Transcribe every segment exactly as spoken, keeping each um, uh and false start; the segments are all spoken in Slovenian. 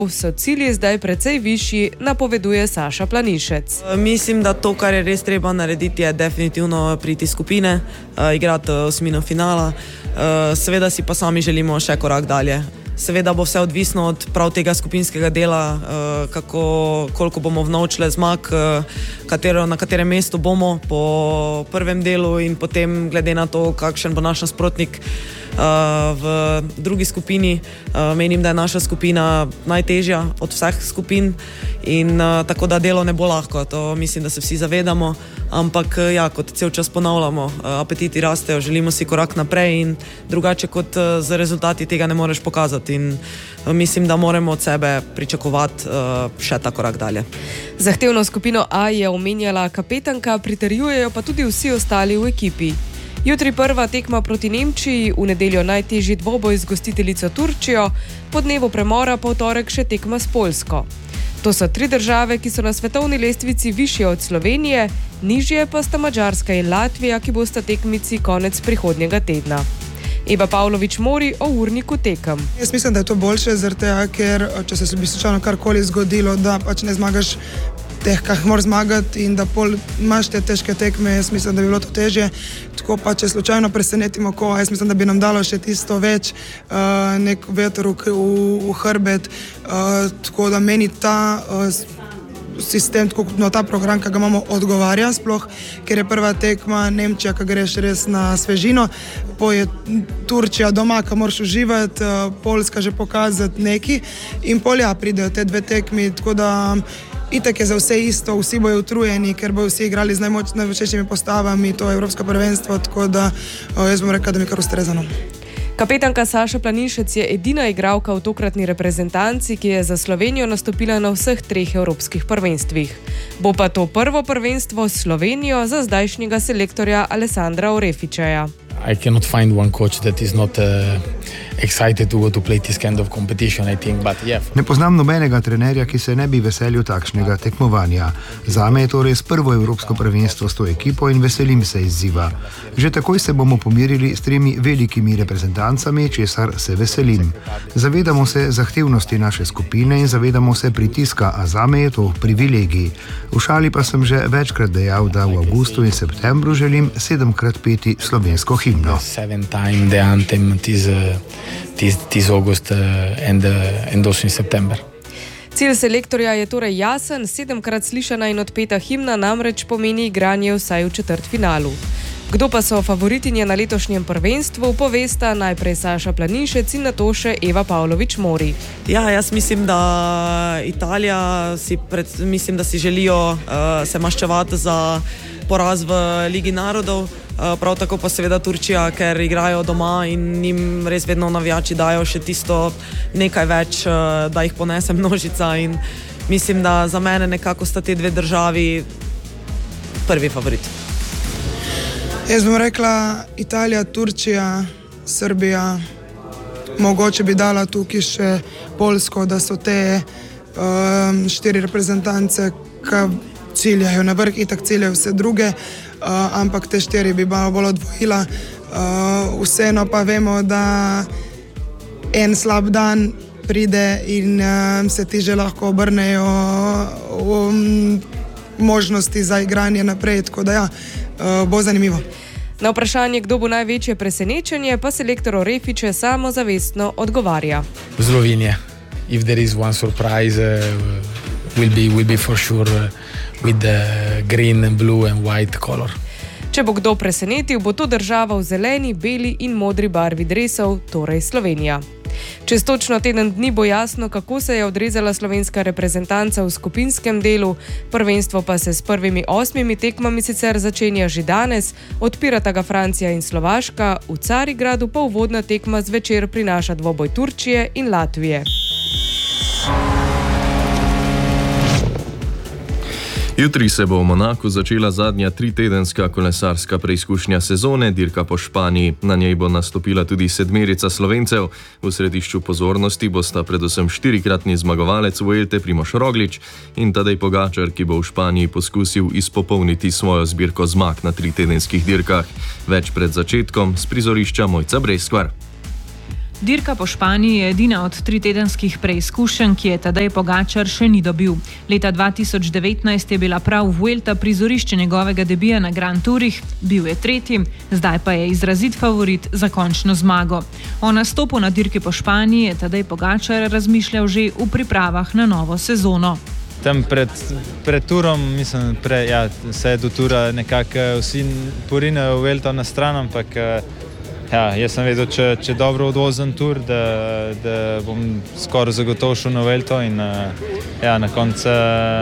so cilji zdaj precej višji, napoveduje Saša Planinšec. Mislim, da to, kar je res treba narediti, je definitivno priti skupine, igrati osmino finala. Seveda si pa sami želimo še korak dalje. Seveda bo vse odvisno od prav tega skupinskega dela, kako, koliko bomo vnovčile zmag, katero, na katerem mestu bomo po prvem delu in potem glede na to, kakšen bo naš nasprotnik v drugi skupini. Menim, da je naša skupina najtežja od vseh skupin in tako da delo ne bo lahko, to mislim, da se vsi zavedamo, ampak ja, kot cel čas ponavljamo, apetiti rastejo, želimo si korak naprej in drugače kot z rezultati tega ne moreš pokazati in mislim, da moramo od sebe pričakovati še ta korak dalje. Zahtevno skupino A je omenjala kapetanka, pritrjujejo pa tudi vsi ostali v ekipi. Jutri prva tekma proti Nemčiji, v nedeljo najtežji dvoboj z gostiteljico Turčijo, po dnevu premora pa v torek še tekma s Poljsko. To so tri države, ki so na svetovni lestvici višje od Slovenije, nižje pa sta Madžarska in Latvija, ki bosta tekmici konec prihodnjega tedna. Eva Pavlović Mori o urniku tekem. Jaz mislim, da je to boljše, zaradi ker če se bi slučajno karkoli zgodilo, da pač ne zmagaš teh, kar moraš zmagati in da pol imaš te težke tekme, jaz mislim, da bi bilo to težje. Tako pa, če slučajno presenetimo koga, jaz mislim, da bi nam dalo še tisto več, uh, nek veter v, v hrbet, uh, tako da meni ta uh, sistem, tako no, ta program, ki ga imamo, odgovarja sploh, ker je prva tekma Nemčija, ki greš res na svežino, po je Turčija doma, ki moraš uživati, uh, Poljska že pokazati neki in pol ja, pridejo te dve tekmi, tako da itak je za vse isto, vsi bojo utrujeni, ker bojo vsi igrali z najmočnejšimi postavami, to je Evropsko prvenstvo, tako da jaz bom rekel, da mi kar ustrezano. Kapetanka Saša Planinšec je edina igralka v tokratni reprezentanci, ki je za Slovenijo nastopila na vseh treh evropskih prvenstvih. Bo pa to prvo prvenstvo s Slovenijo za zdajšnjega selektorja Alessandra Orefičaja. I cannot find one coach that is not uh, excited to go to play this kind of competition, I think, but yeah. Ne poznam nobenega trenerja, ki se ne bi veselil takšnega tekmovanja. Zame je to res prvo evropsko prvenstvo s to ekipo in veselim se izziva. Že takoj se bomo pomirili s tremi velikimi reprezentancami, česar se veselim. Zavedamo se zahtevnosti naše skupine in zavedamo se pritiska, a zame je to privilegij. V šali pa sem že večkrat dejal, da v avgustu in septembru želim sedemkrat peti slovensko himno. Seven time the anthem this, uh, this, this August uh, and, uh, and also in September. Cilj selektorja je torej jasen, sedemkrat slišana in odpeta himna namreč pomeni igranje vsaj v četrtfinalu. Kdo pa so favoritinje na letošnjem prvenstvu, povesta najprej Saša Planinšec in nato še Eva Pavlović Mori. Ja, jaz mislim, da Italija si, pred, mislim, da si želijo uh, se maščevati za poraz v Ligi narodov, uh, prav tako pa seveda Turčija, ker igrajo doma in njim res vedno navijači dajo še tisto nekaj več, uh, da jih ponese množica in mislim, da za mene nekako sta te dve državi prvi favorit. Jaz bom rekla Italija, Turčija, Srbija, mogoče bi dala tukaj še Poljsko, da so te um, štiri reprezentance, ki ciljajo na vrh, itak ciljajo vse druge, uh, ampak te štiri bi malo bolj odvojila. Uh, vseeno pa vemo, da en slab dan pride in um, se ti že lahko obrnejo um, možnosti za igranje naprej, tako da ja, uh, bo zanimivo. Na vprašanje, kdo bo največje presenečenje, pa selektor Orefiče samozavestno odgovarja. Slovenija. If there is one surprise, uh, will be, will be for sure uh, with the green and blue and white color. Če bo kdo presenetil, bo to država v zeleni, beli in modri barvi dresov, torej Slovenija. Čez točno teden dni bo jasno, kako se je odrezala slovenska reprezentanca v skupinskem delu, prvenstvo pa se s prvimi osmimi tekmami sicer začenja že danes, odpirata ga Francija in Slovaška, v Carigradu pa uvodna tekma zvečer prinaša dvoboj Turčije in Latvije. Jutri se bo v Monaku začela zadnja tritedenska kolesarska preizkušnja sezone, dirka po Španiji. Na njej bo nastopila tudi sedmerica Slovencev. V središču pozornosti bosta predvsem štirikratni zmagovalec Vuelte Primož Roglič in Tadej Pogačar, ki bo v Španiji poskusil izpopolniti svojo zbirko zmag na tritedenskih dirkah. Več pred začetkom s prizorišča Mojca Breskvar. Dirka po Španiji je edina od tritedenskih preizkušenj, ki je Tadej Pogačar še ni dobil. Leta dva tisoč devetnajst je bila prav Vuelta prizorišče njegovega debija na Grand Tourih, bil je tretji, zdaj pa je izrazit favorit za končno zmago. O nastopu na dirki po Španiji je Tadej Pogačar razmišljal že v pripravah na novo sezono. Tam pred, pred turom, mislim, pre, ja, se je do tura nekako vsi porinejo Vuelto na stran, ampak ja, jaz sem vedel, če, če dobro odvozim tur, da, da bom skoraj zagotovo šel na Vuelto in ja, na koncu,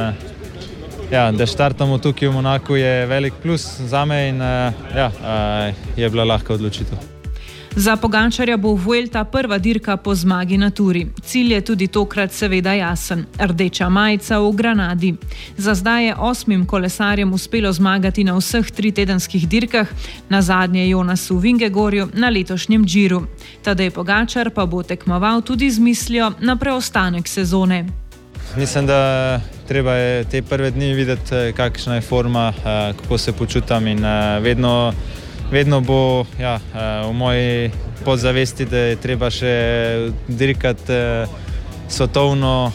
ja, da štartamo tukaj v Monaku je velik plus za me in ja, je bila lahka odločitev. Za Pogačarja bo Vuelta prva dirka po zmagi na turi. Cilj je tudi tokrat seveda jasen. Rdeča majica v Granadi. Za zdaj je osmim kolesarjem uspelo zmagati na vseh tritedenskih dirkah, na zadnje Jonasu Vingegorju na letošnjem Džiru. Tadej Pogačar pa bo tekmoval tudi z mislijo na preostanek sezone. Mislim, da treba je te prve dni videti, kakšna je forma, kako se počutam in vedno Vedno bo ja, v moji podzavesti, da je treba še dirkati svetovno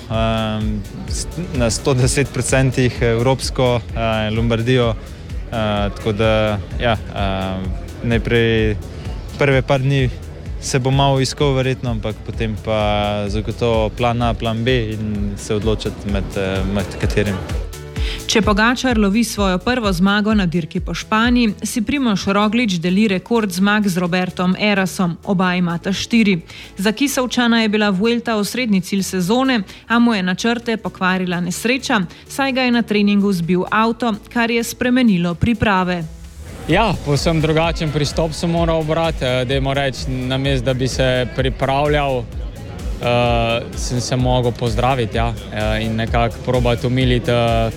na sto deset procentih evropsko Lombardijo. Tako da ja, najprej prve par dni se bo malo iskal verjetno, ampak potem pa zagotovo plan A, plan B in se odločiti med, med katerim. Če Pogačar lovi svojo prvo zmago na dirki po Španiji, si Primož Roglič deli rekord zmag z Robertom Erasom, oba imata štiri. Za Kisovčana je bila Vuelta osrednji cilj sezone, a mu je načrte pokvarila nesreča, saj ga je na treningu zbil avto, kar je spremenilo priprave. Ja, povsem drugačen pristop sem moral obrati, dajmo reči, namesto da bi se pripravljal, uh, sem se mogel pozdraviti ja, in nekako probati umiliti uh,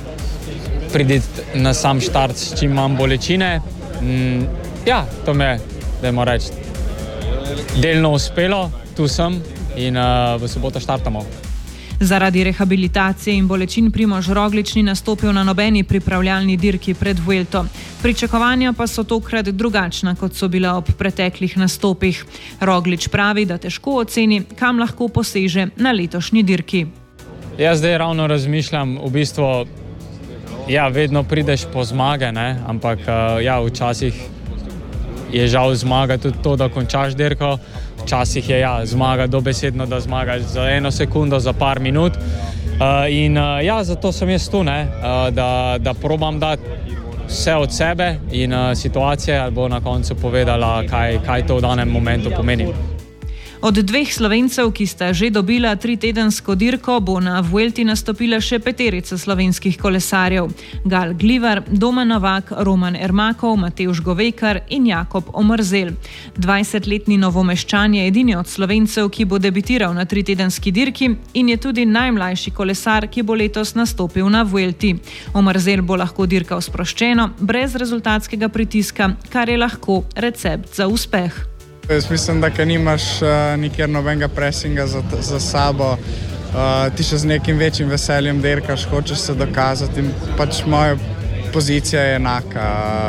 priditi na sam štart s čim manj bolečine. Mm, ja, to me je, dajmo reči, delno uspelo, tu sem in uh, v soboto štartamo. Zaradi rehabilitacije in bolečin Primož Roglič ni nastopil na nobeni pripravljalni dirki pred Vuelto. Pričakovanja pa so tokrat drugačna, kot so bila ob preteklih nastopih. Roglič pravi, da težko oceni, kam lahko poseže na letošnji dirki. Jaz zdaj ravno razmišljam, v bistvu, ja, vedno prideš po zmage, ne? Ampak ja, včasih je žal zmaga tudi to, da končaš dirko, včasih je ja, zmaga dobesedno, da zmagaš za eno sekundo, za par minut. Uh, in uh, ja, zato sem jaz tu, ne? Uh, da, da probam dati vse od sebe in uh, situacija bo na koncu povedala, kaj, kaj to v danem momentu pomeni. Od dveh Slovencev, ki sta že dobila tritedensko dirko, bo na Vuelti nastopila še peterica slovenskih kolesarjev. Gal Glivar, Domen Novak, Roman Ermakov, Matevž Govekar in Jakob Omerzel. dvajsetletni Novomeščan je edini od Slovencev, ki bo debitiral na tritedenski dirki in je tudi najmlajši kolesar, ki bo letos nastopil na Vuelti. Omerzel bo lahko dirkal sproščeno, brez rezultatskega pritiska, kar je lahko recept za uspeh. Jaz mislim, da ka nimaš uh, nikjer nobenega presinga za, za sabo, uh, ti še z nekim večjim veseljem dirkaš, hočeš se dokazati in pač moja pozicija je enaka.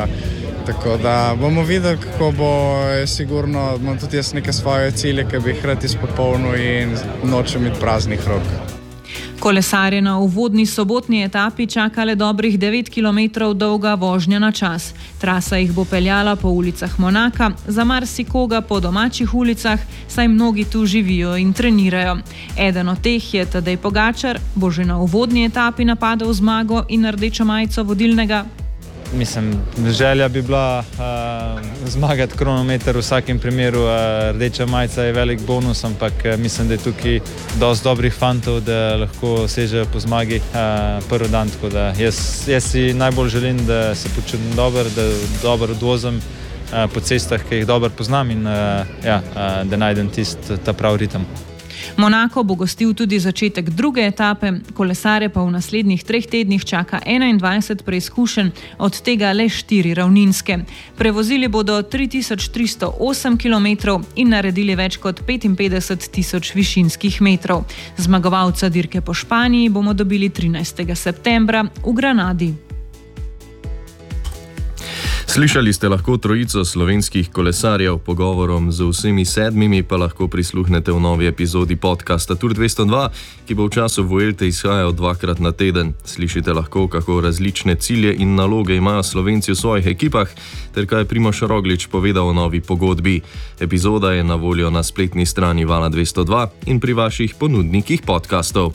Uh, tako da bomo videli, kako bo, je sigurno, imam tudi jaz neke svoje cilje, ki bi jih rad izpopolnil in nočem imeti praznih rok. Kolesarje na uvodni sobotni etapi čaka le dobrih devet kilometrov dolga vožnja na čas. Trasa jih bo peljala po ulicah Monaka, za marsikoga po domačih ulicah, saj mnogi tu živijo in trenirajo. Eden od teh je Tadej Pogačar, bo že na uvodni etapi napadel zmago in rdečo majico vodilnega. Mislim, želja bi bila uh, zmagati kronometer v vsakem primeru. Uh, rdeča majica je velik bonus, ampak uh, mislim, da je tukaj dosti dobrih fantov, da lahko sežejo po zmagi uh, prvi dan. Tako da jaz, jaz si najbolj želim, da se počutim dobro, da dobro odvozim uh, po cestah, ki jih dobro poznam in uh, ja, uh, da najdem tisti ta prav ritem. Monako bo gostil tudi začetek druge etape, kolesarje pa v naslednjih treh tednih čaka enaindvajset preizkušenj, od tega le štiri ravninske. Prevozili bodo tri tisoč tristo osem kilometrov in naredili več kot petinpetdeset tisoč višinskih metrov. Zmagovalca dirke po Španiji bomo dobili trinajstega septembra v Granadi. Slišali ste lahko trojico slovenskih kolesarjev, pogovorom z vsemi sedmimi pa lahko prisluhnete v novi epizodi podcasta Tour dvesto dva, ki bo v času Vuelte izhajal dvakrat na teden. Slišite lahko, kako različne cilje in naloge imajo Slovenci v svojih ekipah, ter kaj je Primož Roglič povedal o novi pogodbi. Epizoda je na voljo na spletni strani Vala dvesto dva in pri vaših ponudnikih podcastov.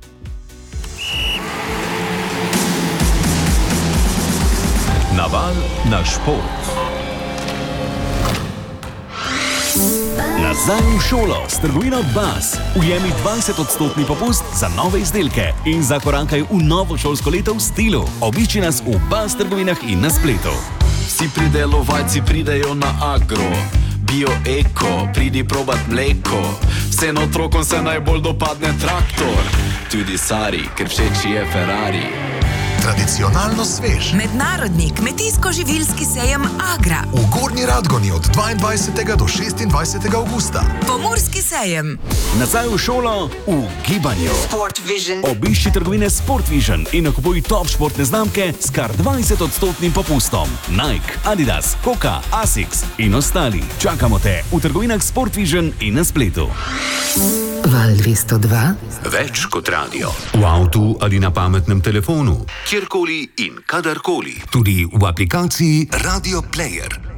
Naval na šport. Nazaj v šolo s trgovino Bas. Ujemi dvajset odstotni popust za nove izdelke in zakorankaj v novo šolsko leto v stilu. Obišči nas v Bas trgovinah in na spletu. Vsi pridelovalci pridejo na Agro. Bio eko, pridi probat mleko. Vsem otrokom se najbolj dopadne traktor. Tudi Sari, ker všeč je Ferrari. Tradicionalno svež. Mednarodni kmetijsko-živilski sejem Agra. V Gornji Radgoni od dvaindvajsetega do šestindvajsetega avgusta. Pomurski sejem. Nazaj v šolo v gibanju. Sport Vision. Obišči trgovine Sport Vision in nakupuj top športne znamke s kar dvajset odstotnim popustom. Nike, Adidas, Hoka, Asics in ostali. Čakamo te v trgovinah Sport Vision in na spletu. Val dvesto dva. Več kot radio. V avtu ali na pametnem telefonu. Kjerkoli in kadarkoli. Tudi v aplikaciji Radio Player.